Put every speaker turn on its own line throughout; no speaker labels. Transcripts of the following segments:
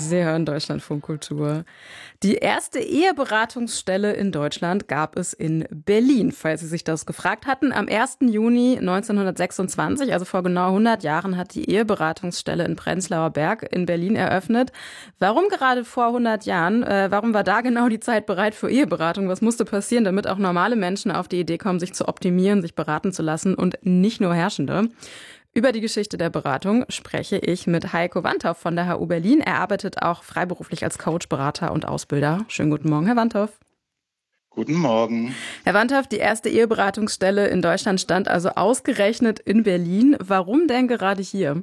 Sie hören Deutschlandfunk Kultur. Die erste Eheberatungsstelle in Deutschland gab es in Berlin, falls Sie sich das gefragt hatten. Am 1. Juni 1926, also vor genau 100 Jahren, hat die Eheberatungsstelle in Prenzlauer Berg in Berlin eröffnet. Warum gerade vor 100 Jahren? Warum war da genau die Zeit bereit für Eheberatung? Was musste passieren, damit auch normale Menschen auf die Idee kommen, sich zu optimieren, sich beraten zu lassen und nicht nur Herrschende? Über die Geschichte der Beratung spreche ich mit Heiko Wanthoff von der HU Berlin. Er arbeitet auch freiberuflich als Coach, Berater und Ausbilder. Schönen guten Morgen, Herr Wanthoff.
Guten Morgen.
Herr Wanthoff, die erste Eheberatungsstelle in Deutschland stand also ausgerechnet in Berlin. Warum denn gerade hier?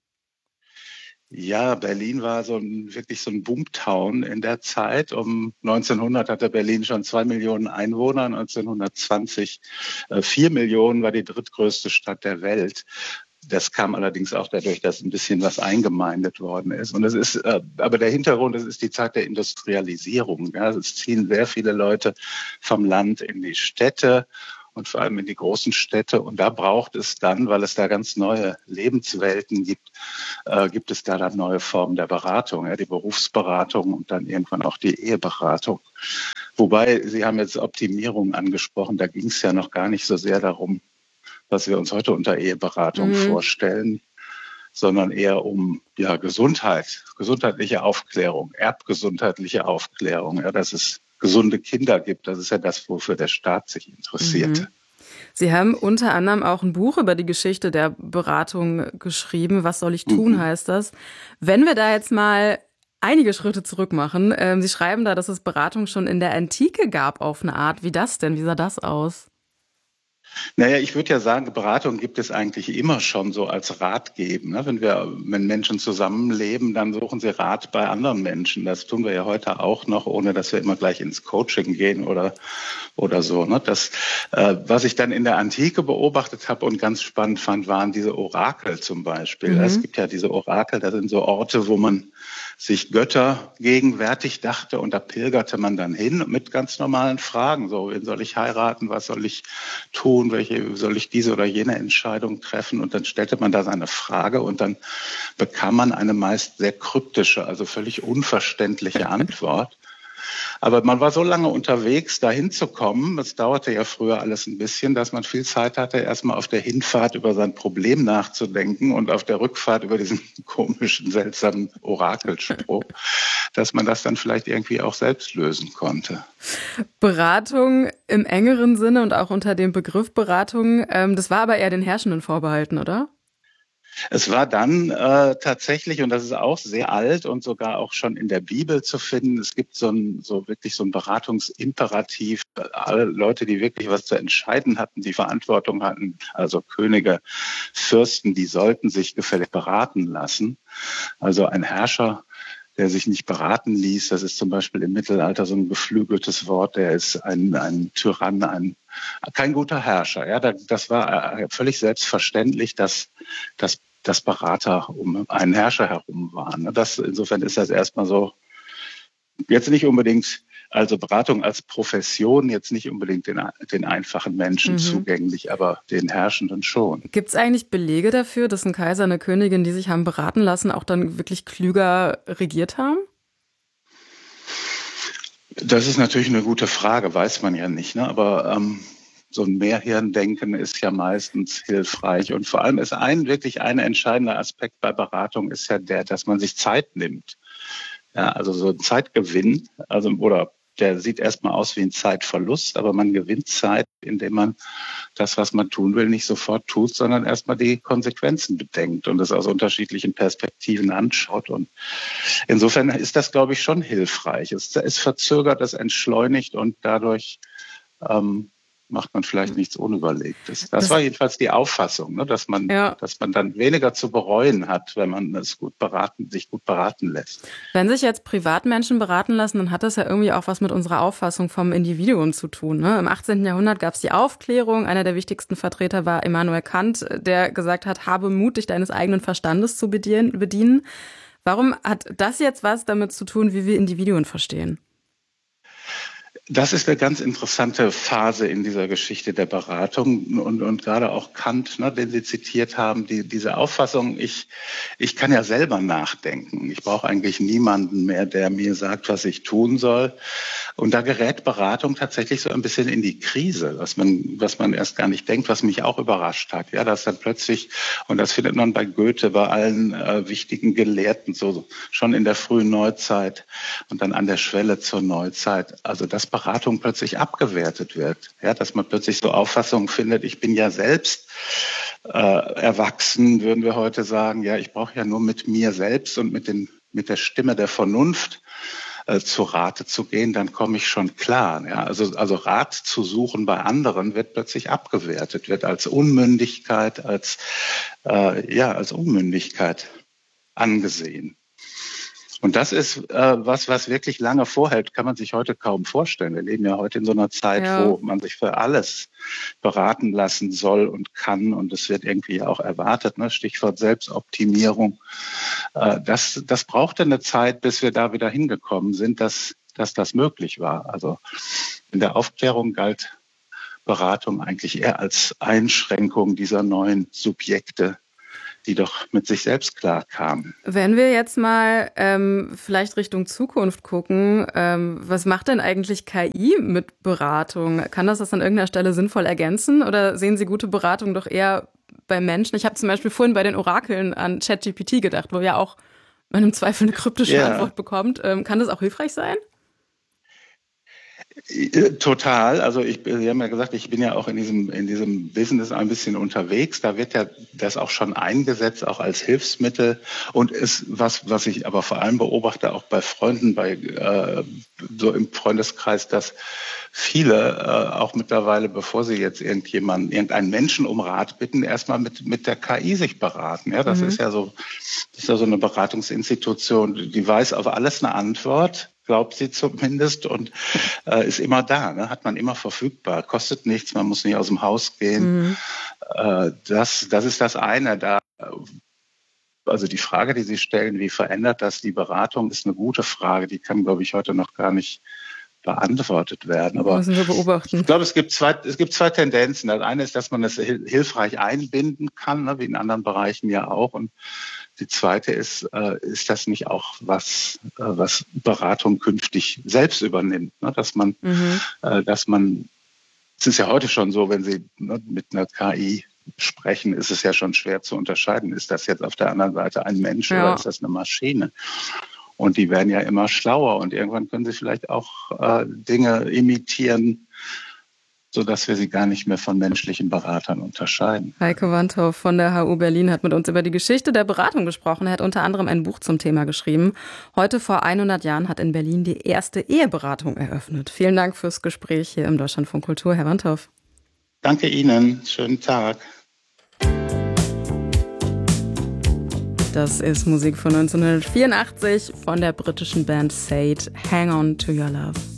Ja, Berlin war wirklich so ein Boomtown in der Zeit. Um 1900 hatte Berlin schon 2 Millionen Einwohner, 1920 4 Millionen, war die drittgrößte Stadt der Welt. Das kam allerdings auch dadurch, dass ein bisschen was eingemeindet worden ist. Und es ist, aber der Hintergrund, es ist die Zeit der Industrialisierung. Ja, es ziehen sehr viele Leute vom Land in die Städte und vor allem in die großen Städte. Und da braucht es dann, weil es da ganz neue Lebenswelten gibt, gibt es da dann neue Formen der Beratung, ja, die Berufsberatung und dann irgendwann auch die Eheberatung. Wobei, Sie haben jetzt Optimierung angesprochen, da ging es ja noch gar nicht so sehr darum, was wir uns heute unter Eheberatung vorstellen, sondern eher um Gesundheit, gesundheitliche Aufklärung, erbgesundheitliche Aufklärung, ja, dass es gesunde Kinder gibt. Das ist ja das, wofür der Staat sich interessierte.
Sie haben unter anderem auch ein Buch über die Geschichte der Beratung geschrieben. Was soll ich tun, heißt das. Wenn wir da jetzt mal einige Schritte zurück machen, Sie schreiben da, dass es Beratung schon in der Antike gab auf eine Art. Wie das denn? Wie sah das aus?
Naja, ich würde ja sagen, Beratung gibt es eigentlich immer schon so als Rat geben. Ne? Wenn Menschen zusammenleben, dann suchen sie Rat bei anderen Menschen. Das tun wir ja heute auch noch, ohne dass wir immer gleich ins Coaching gehen oder so. Ne? Was ich dann in der Antike beobachtet habe und ganz spannend fand, waren diese Orakel zum Beispiel. Es gibt ja diese Orakel, das sind so Orte, wo man sich Götter gegenwärtig dachte und da pilgerte man dann hin mit ganz normalen Fragen. So, wen soll ich heiraten? Was soll ich tun? Soll ich diese oder jene Entscheidung treffen? Und dann stellte man da seine Frage und dann bekam man eine meist sehr kryptische, also völlig unverständliche Antwort. Aber man war so lange unterwegs, da hinzukommen, es dauerte ja früher alles ein bisschen, dass man viel Zeit hatte, erstmal auf der Hinfahrt über sein Problem nachzudenken und auf der Rückfahrt über diesen komischen, seltsamen Orakelspruch, dass man das dann vielleicht irgendwie auch selbst lösen konnte.
Beratung im engeren Sinne und auch unter dem Begriff Beratung, das war aber eher den Herrschenden vorbehalten, oder?
Es war dann tatsächlich, und das ist auch sehr alt und sogar auch schon in der Bibel zu finden, es gibt wirklich so ein Beratungsimperativ. Alle Leute, die wirklich was zu entscheiden hatten, die Verantwortung hatten, also Könige, Fürsten, die sollten sich gefällig beraten lassen. Also ein Herrscher, der sich nicht beraten ließ, das ist zum Beispiel im Mittelalter so ein geflügeltes Wort, der ist ein Tyrann, kein guter Herrscher. Ja, das war völlig selbstverständlich, dass Berater um einen Herrscher herum waren. Insofern ist das erstmal so, jetzt nicht unbedingt, also Beratung als Profession, jetzt nicht unbedingt den einfachen Menschen zugänglich, aber den Herrschenden schon.
Gibt es eigentlich Belege dafür, dass ein Kaiser, eine Königin, die sich haben beraten lassen, auch dann wirklich klüger regiert haben?
Das ist natürlich eine gute Frage, weiß man ja nicht, ne? Aber so ein Mehrhirndenken ist ja meistens hilfreich. Und vor allem ist ein entscheidender Aspekt bei Beratung ist ja dass man sich Zeit nimmt. Ja, also so ein Zeitgewinn, oder der sieht erstmal aus wie ein Zeitverlust, aber man gewinnt Zeit, indem man das, was man tun will, nicht sofort tut, sondern erstmal die Konsequenzen bedenkt und es aus unterschiedlichen Perspektiven anschaut. Und insofern ist das, glaube ich, schon hilfreich. Es verzögert, es entschleunigt und dadurch macht man vielleicht nichts Unüberlegtes. Das war jedenfalls die Auffassung, ne, dass man dann weniger zu bereuen hat, wenn man sich gut beraten lässt.
Wenn sich jetzt Privatmenschen beraten lassen, dann hat das ja irgendwie auch was mit unserer Auffassung vom Individuum zu tun. Ne? Im 18. Jahrhundert gab es die Aufklärung. Einer der wichtigsten Vertreter war Immanuel Kant, der gesagt hat, habe Mut, dich deines eigenen Verstandes zu bedienen. Warum hat das jetzt was damit zu tun, wie wir Individuen verstehen?
Das ist eine ganz interessante Phase in dieser Geschichte der Beratung und gerade auch Kant, ne, den Sie zitiert haben, diese Auffassung, ich kann ja selber nachdenken. Ich brauche eigentlich niemanden mehr, der mir sagt, was ich tun soll. Und da gerät Beratung tatsächlich so ein bisschen in die Krise, was man erst gar nicht denkt, was mich auch überrascht hat. Ja, dass dann plötzlich, und das findet man bei Goethe, bei allen wichtigen Gelehrten, so schon in der frühen Neuzeit und dann an der Schwelle zur Neuzeit, also dass Beratung plötzlich abgewertet wird. Ja, dass man plötzlich so Auffassungen findet, ich bin ja selbst erwachsen, würden wir heute sagen, ja, ich brauche ja nur mit mir selbst und mit der Stimme der Vernunft zu Rate zu gehen, dann komme ich schon klar. Ja, also Rat zu suchen bei anderen wird plötzlich abgewertet, wird als Unmündigkeit, als Unmündigkeit angesehen. Und das ist was wirklich lange vorhält, kann man sich heute kaum vorstellen. Wir leben ja heute in so einer Zeit, wo man sich für alles beraten lassen soll und kann. Und es wird irgendwie auch erwartet, ne? Stichwort Selbstoptimierung. Das brauchte eine Zeit, bis wir da wieder hingekommen sind, dass das möglich war. Also in der Aufklärung galt Beratung eigentlich eher als Einschränkung dieser neuen Subjekte, die doch mit sich selbst klarkamen.
Wenn wir jetzt mal vielleicht Richtung Zukunft gucken, was macht denn eigentlich KI mit Beratung? Kann das an irgendeiner Stelle sinnvoll ergänzen oder sehen Sie gute Beratung doch eher bei Menschen? Ich habe zum Beispiel vorhin bei den Orakeln an ChatGPT gedacht, wo ja auch man im Zweifel eine kryptische Antwort bekommt. Kann das auch hilfreich sein?
Total. Also Sie haben ja gesagt, ich bin ja auch in diesem Business ein bisschen unterwegs. Da wird ja das auch schon eingesetzt, auch als Hilfsmittel. Und was ich aber vor allem beobachte, auch bei Freunden, so im Freundeskreis, dass viele auch mittlerweile, bevor sie jetzt irgendeinen Menschen um Rat bitten, erstmal mit der KI sich beraten. Ja, das ist ja so eine Beratungsinstitution, die weiß auf alles eine Antwort. Glaubt sie zumindest und ist immer da, ne? Hat man immer verfügbar, kostet nichts, man muss nicht aus dem Haus gehen. Das ist das eine. Also die Frage, die Sie stellen, wie verändert das die Beratung, ist eine gute Frage. Die kann, glaube ich, heute noch gar nicht beantwortet werden. Aber
müssen wir beobachten.
Ich glaube, es gibt zwei Tendenzen. Das eine ist, dass man das hilfreich einbinden kann, ne, wie in anderen Bereichen ja auch. Und die zweite ist das nicht auch was Beratung künftig selbst übernimmt, ne? Dass man, es ist ja heute schon so, wenn Sie mit einer KI sprechen, ist es ja schon schwer zu unterscheiden. Ist das jetzt auf der anderen Seite ein Mensch oder ist das eine Maschine? Und die werden ja immer schlauer und irgendwann können sie vielleicht auch Dinge imitieren, sodass wir sie gar nicht mehr von menschlichen Beratern unterscheiden.
Heike Wandhoff von der HU Berlin hat mit uns über die Geschichte der Beratung gesprochen. Er hat unter anderem ein Buch zum Thema geschrieben. Heute vor 100 Jahren hat in Berlin die erste Eheberatung eröffnet. Vielen Dank fürs Gespräch hier im Deutschlandfunk Kultur, Herr Wandhoff.
Danke Ihnen. Schönen Tag.
Das ist Musik von 1984 von der britischen Band Sade, Hang On To Your Love.